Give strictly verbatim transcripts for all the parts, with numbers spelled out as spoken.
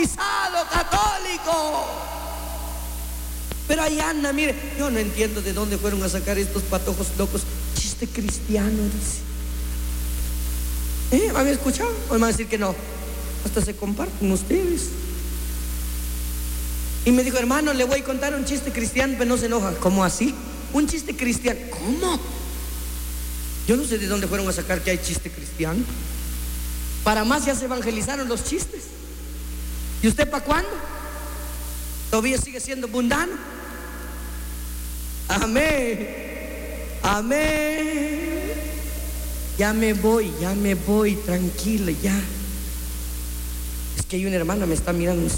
bautizado católico. Pero ahí anda, mire, yo no entiendo de dónde fueron a sacar estos patojos locos. Chiste cristiano, dice. ¿Eh? ¿Me han escuchado? ¿O me van a decir que no? Hasta se comparten ustedes. Y me dijo, hermano, le voy a contar un chiste cristiano, pero no se enoja. ¿Cómo así? Un chiste cristiano. ¿Cómo? Yo no sé de dónde fueron a sacar que hay chiste cristiano. Para más ya se evangelizaron los chistes. ¿Y usted para cuándo? ¿Todavía sigue siendo mundano? Amén. Amén. Ya me voy, ya me voy, tranquila, ya. Es que hay una hermana me está mirando.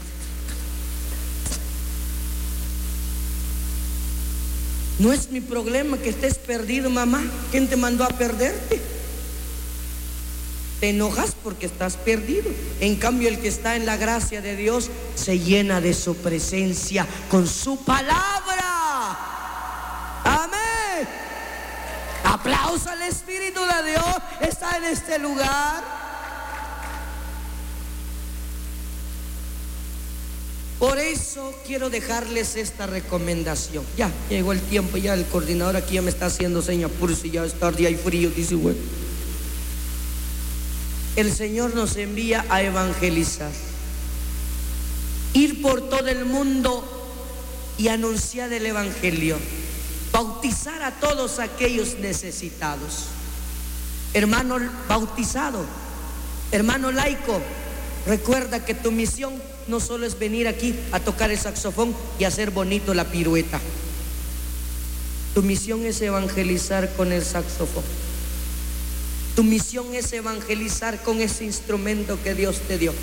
No es mi problema que estés perdido, mamá. ¿Quién te mandó a perderte? Te enojas porque estás perdido. En cambio, el que está en la gracia de Dios se llena de su presencia con su palabra. Amén. Aplauso al Espíritu de Dios. Está en este lugar. Por eso quiero dejarles esta recomendación. Ya llegó el tiempo, ya el coordinador aquí ya me está haciendo señas, por si ya es tarde y hay frío, dice güey. El Señor nos envía a evangelizar, ir por todo el mundo y anunciar el evangelio, bautizar a todos aquellos necesitados. Hermano bautizado, hermano laico, recuerda que tu misión no solo es venir aquí a tocar el saxofón y hacer bonito la pirueta. Tu misión es evangelizar con el saxofón. Tu misión es evangelizar con ese instrumento que Dios te dio.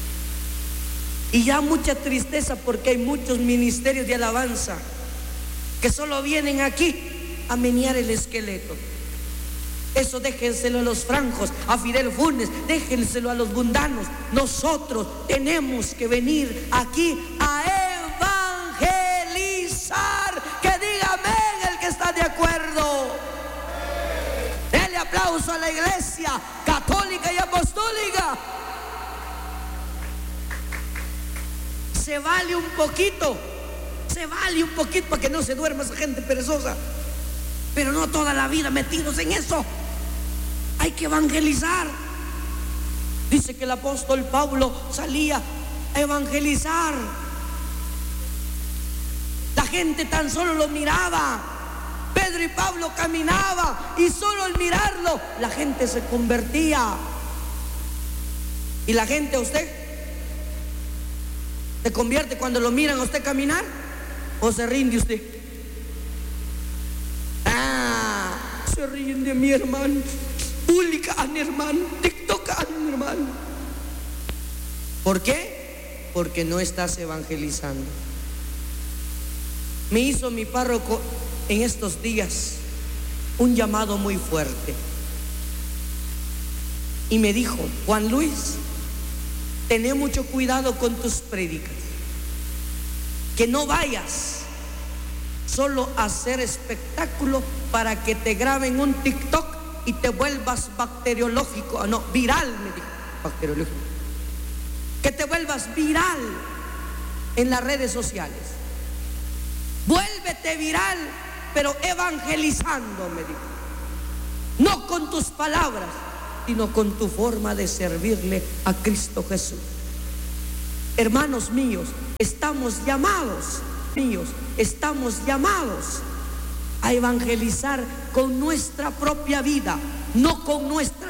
Y ya mucha tristeza porque hay muchos ministerios de alabanza que solo vienen aquí a menear el esqueleto. Eso déjenselo a los franjos, a Fidel Funes, déjenselo a los mundanos. Nosotros tenemos que venir aquí a evangelizar. Que diga amén el que está de acuerdo. Dele aplauso a la iglesia católica y apostólica. Se vale un poquito, se vale un poquito para que no se duerma esa gente perezosa. Pero no toda la vida metidos en eso. Hay que evangelizar. Dice que el apóstol Pablo salía a evangelizar. La gente tan solo lo miraba. Pedro y Pablo caminaba y solo al mirarlo la gente se convertía. ¿Y la gente a usted se convierte cuando lo miran a usted caminar? ¿O se rinde usted? Ah, se ríen de mi hermano. Publican, hermano. TikTokan, hermano. ¿Por qué? Porque no estás evangelizando. Me hizo mi párroco en estos días un llamado muy fuerte y me dijo: Juan Luis, ten mucho cuidado con tus prédicas, que no vayas solo a hacer espectáculo para que te graben un TikTok y te vuelvas bacteriológico, no, viral, me dijo, bacteriológico, que te vuelvas viral en las redes sociales. Vuélvete viral, pero evangelizando, me dijo, no con tus palabras, sino con tu forma de servirle a Cristo Jesús. Hermanos míos, estamos llamados, míos, estamos llamados a evangelizar con nuestra propia vida, no con nuestra